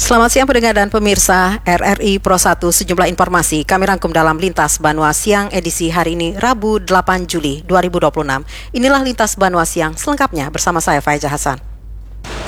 Selamat siang pendengar dan pemirsa RRI Pro 1, sejumlah informasi kami rangkum dalam Lintas Banua Siang edisi hari ini Rabu 8 Juli 2026. Inilah Lintas Banua Siang selengkapnya bersama saya Faiza Hasan.